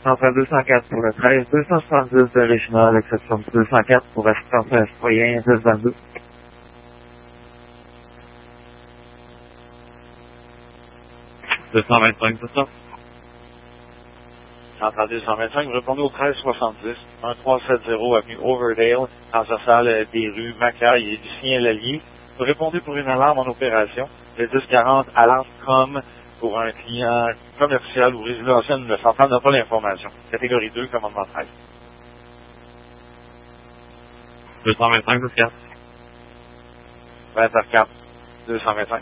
Centrale 204 pour le 13, 270 de Richemont, l'exception du 204 pour assistance à un citoyen 1022. 225, c'est ça? Centrale 225, répondez au 1370, 1370 avenue Overdale, transversale des rues Macaille et Lucien Lallier. Vous répondez pour une alarme en opération. Le 1040 alarme comme pour un client commercial ou résidentiel. Le central n'a pas l'information. Catégorie 2, commandement 13. 225, 24. 20h4, 225.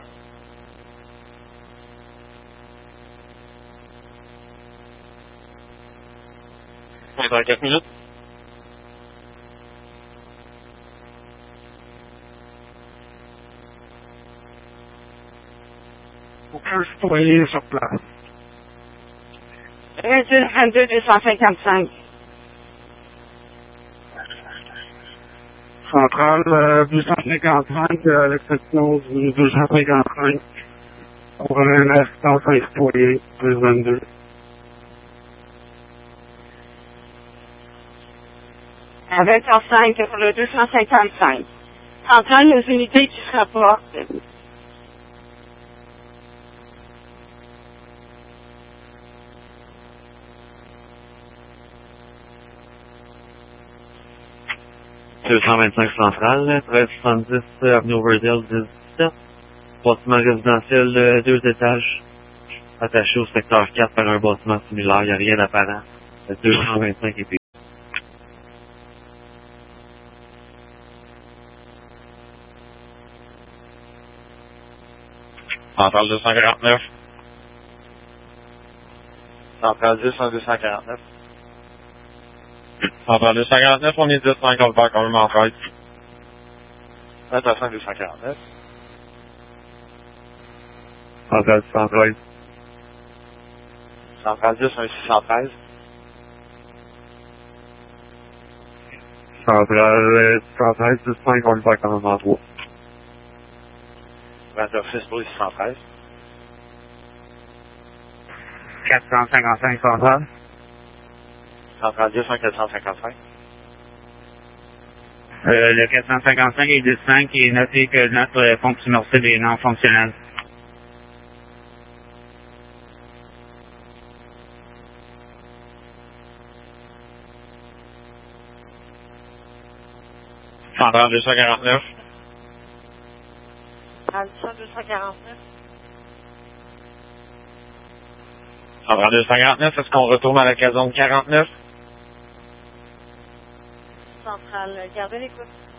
Dans 4 minutes. Aucun citoyen sur place. Réduit 22 255. Centrale 255, l'exception du 255 pour une assistance à un citoyen 1022. À 20h05 pour le 255. Centrale, nos unités qui se rapportent. « 225 centrale, 1370 avenue Overdale 17, bâtiment résidentiel 2 étages, attaché au secteur 4 par un bâtiment similaire, il n'y a rien d'apparent. 225 est payé. Centrale 249. Centrale 10, 249. Centrale 249, on est 10-50 par commandement 13. Attention 249. Centrale 113. Centrale 10, 613. Centrale 113, 10-50 par commandement 3. 20h6 pour 613. 455 centrale. Centrale 10, 455. Le 455 et 105 est noté que notre fonds commercial est non fonctionnel. Centrale 249. Centrale 249. Centrale 249, est-ce qu'on retourne à la caserne 49? Centrale, gardez l'écoute.